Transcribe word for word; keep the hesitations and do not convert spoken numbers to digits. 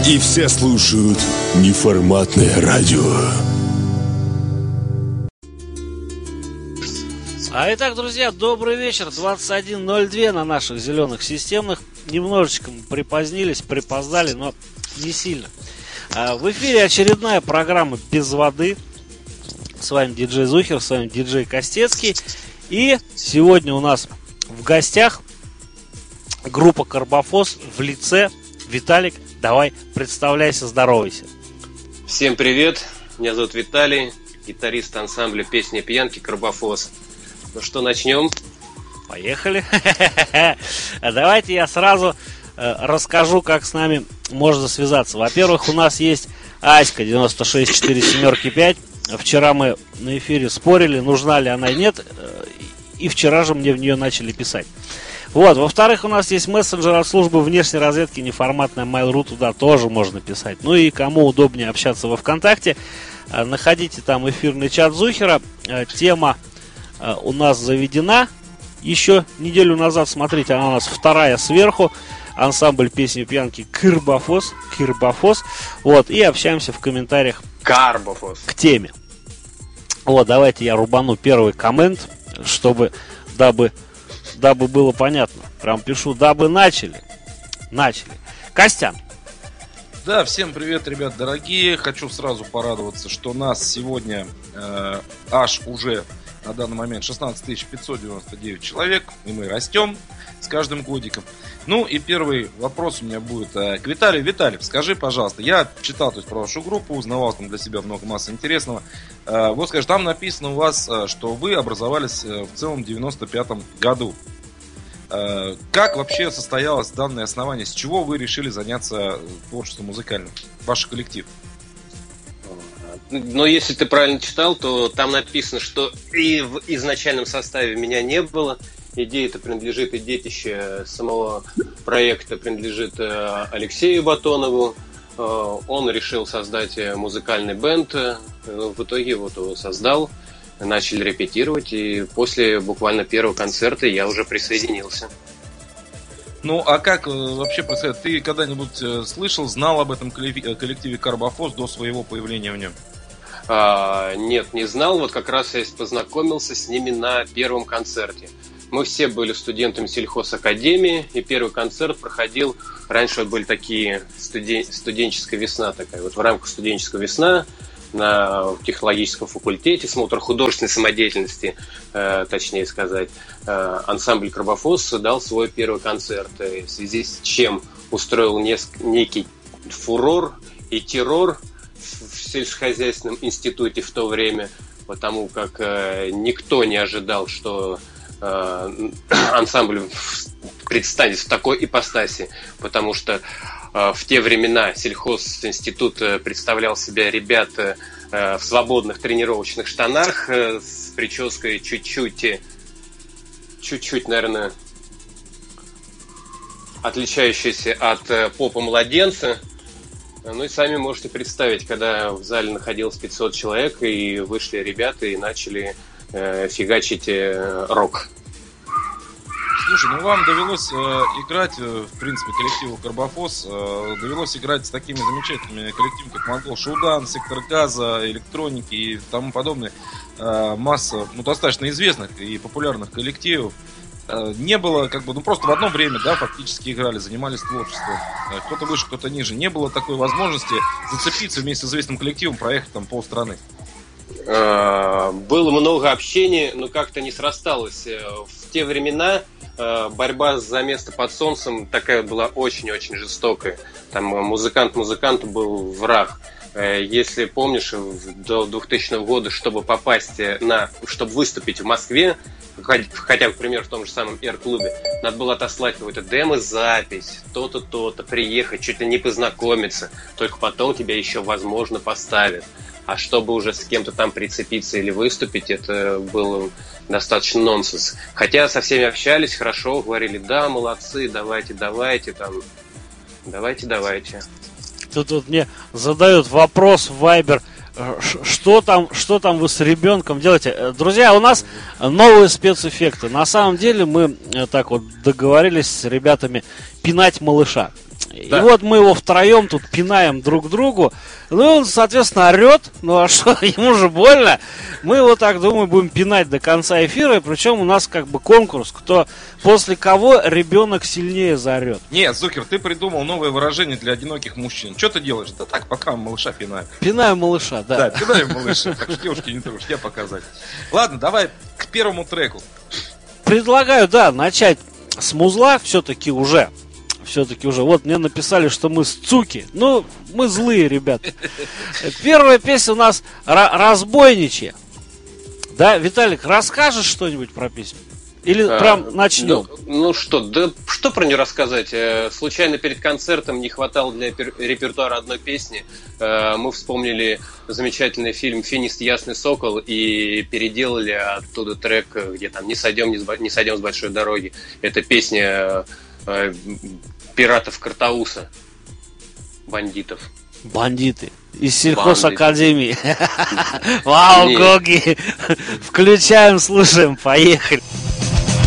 И все слушают неформатное радио. А итак, друзья, добрый вечер. двадцать один ноль два на наших зеленых системных. Немножечко мы припозднились, припоздали, но не сильно. В эфире очередная программа «Без воды». С вами диджей Зухер, с вами диджей Костецкий. И сегодня у нас в гостях группа «Карбофос» в лице Виталик. Давай, представляйся, здоровайся. Всем привет, меня зовут Виталий, гитарист ансамбля «Песни пьянки» «Карбофос». Ну что, начнем? Поехали. Давайте я сразу э, расскажу, как с нами можно связаться. Во-первых, у нас есть Аська девяносто шесть четыре семь пять. Вчера мы на эфире спорили, нужна ли она или нет. И вчера же мне в нее начали писать. Вот. Во-вторых, у нас есть мессенджер от службы внешней разведки, неформатная Mail.ru, туда тоже можно писать. Ну и кому удобнее общаться во ВКонтакте, находите там эфирный чат Зухера. Тема у нас заведена еще неделю назад, смотрите, она у нас вторая сверху. Ансамбль «Песни пьянки» Карбофос, Карбофос. Вот, и общаемся в комментариях Карбофос к теме. Вот, давайте я рубану первый коммент, чтобы, дабы, дабы было понятно. Прям пишу, дабы начали. Начали. Костян. Да, всем привет, ребят, дорогие. Хочу сразу порадоваться, что нас сегодня э, аж уже на данный момент шестнадцать тысяч пятьсот девяносто девять человек, и мы растем с каждым годиком. Ну и первый вопрос у меня будет э, к Виталию. Виталий, скажи, пожалуйста, я читал, то есть, про вашу группу, узнавал там для себя много массы интересного. Э, вот скажи, там написано у вас, э, что вы образовались э, в целом в девяносто пятом году. Э, как вообще состоялось данное основание? С чего вы решили заняться творчеством музыкальным? Ваш коллектив? Но если ты правильно читал, то там написано, что и в изначальном составе меня не было. Идея это принадлежит, и детище самого проекта принадлежит Алексею Батонову. Он решил создать музыкальный бэнд. В итоге вот его создал. Начали репетировать. И после буквально первого концерта я уже присоединился. Ну, а как вообще происходит? Ты когда-нибудь слышал, знал об этом коллективе Карбофос до своего появления в нем? А, нет, не знал. Вот как раз я познакомился с ними на первом концерте. Мы все были студентами сельхозакадемии, и первый концерт проходил. Раньше вот были такие студен... студенческая весна такая. Вот в рамках студенческого весна на технологическом факультете, смотр художественной самодеятельности, э, точнее сказать, э, ансамбль Карбофос дал свой первый концерт, в связи с чем устроил неск- некий фурор и террор в сельскохозяйственном институте в то время, потому как э, никто не ожидал, что э, ансамбль предстанет в такой ипостаси, потому что в те времена сельхозинститут представлял себя ребят в свободных тренировочных штанах с прической чуть-чуть, чуть-чуть, наверное, отличающейся от попа младенца. Ну и сами можете представить, когда в зале находилось пятьсот человек, и вышли ребята и начали фигачить рок. Слушай, ну вам довелось э, играть, э, в принципе, коллективу Карбофос, э, довелось играть с такими замечательными коллективами, как Монгол Шоудан, Сектор Газа, Электроники и тому подобное. Э, масса, ну, достаточно известных и популярных коллективов. Э, не было, как бы, ну, просто в одно время, да, фактически играли, занимались творчеством. Э, кто-то выше, кто-то ниже. Не было такой возможности зацепиться вместе с известным коллективом, проехать там полстраны. Было много общения, но как-то не срасталось. В те времена борьба за место под солнцем такая была очень-очень жестокая. Там музыкант музыканту был враг. Если помнишь, до двухтысячного года, чтобы попасть на, чтобы выступить в Москве, хотя бы, например, в том же самом Р-клубе, надо было отослать какую-то демо-запись, то-то, то-то, приехать, чуть ли не познакомиться, только потом тебя еще, возможно, поставят. А чтобы уже с кем-то там прицепиться или выступить, это было достаточно нонсенс. Хотя со всеми общались хорошо, говорили, да, молодцы, давайте, давайте, там, давайте, давайте. Тут вот мне задают вопрос в Viber, что там, что там вы с ребенком делаете. Друзья, у нас новые спецэффекты. На самом деле мы так вот договорились с ребятами пинать малыша. И вот мы его втроем тут пинаем друг другу. Ну и он, соответственно, орет. Ну а что, ему же больно. Мы его, так думаю, будем пинать до конца эфира. И причем у нас как бы конкурс, кто после кого ребенок сильнее заорет. Нет, Зукер, ты придумал новое выражение для одиноких мужчин. Что ты делаешь? Да так, пока малыша пинаю. Пинаю малыша, да. Да, пинаю малыша. Так что девушки не трожь, я показать. Ладно, давай к первому треку. Предлагаю, да, начать с музла все-таки уже. Все-таки уже. Вот мне написали, что мы сцуки. Ну, мы злые, ребят. Первая песня у нас «Разбойничья». Да, Виталик, расскажешь что-нибудь про песню? Или а, прям начнем? Ну, ну что, да что про нее рассказать? Случайно перед концертом не хватало для репертуара одной песни. Мы вспомнили замечательный фильм «Финист Ясный Сокол» и переделали оттуда трек, где там «Не сойдем, не сойдем с большой дороги». Это песня пиратов Картауса, бандитов. Бандиты. Из сельхозакадемии. Вау, Гоги. Включаем, слушаем, поехали.